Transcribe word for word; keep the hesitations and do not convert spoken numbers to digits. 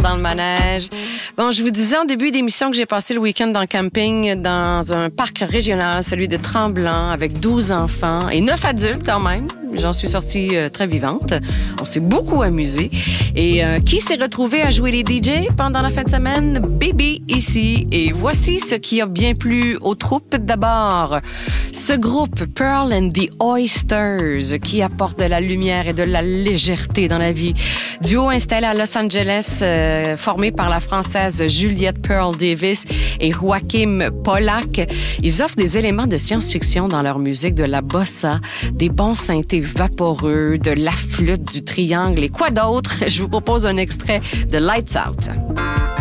dans le manège. Bon, je vous disais en début d'émission que j'ai passé le week-end en camping dans un parc régional, celui de Tremblant, avec douze enfants et neuf adultes quand même. J'en suis sortie euh, très vivante. On s'est beaucoup amusé. Et euh, qui s'est retrouvé à jouer les D J pendant la fin de semaine? Bébé ici. Et voici ce qui a bien plu aux troupes. D'abord, ce groupe Pearl and the Oysters qui apporte de la lumière et de la légèreté dans la vie. Duo installé à Los Angeles, euh, formé par la Française Juliette Pearl Davis et Joachim Pollack. Ils offrent des éléments de science-fiction dans leur musique, de la bossa, des bons synthés vaporeux, de la flûte, du triangle et quoi d'autre? Je vous propose un extrait de Lights Out.